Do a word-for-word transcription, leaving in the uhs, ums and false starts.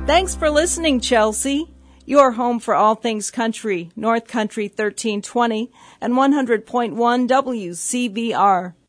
Thanks for listening, Chelsea. Your home for all things country, North Country thirteen twenty and one hundred point one W C V R.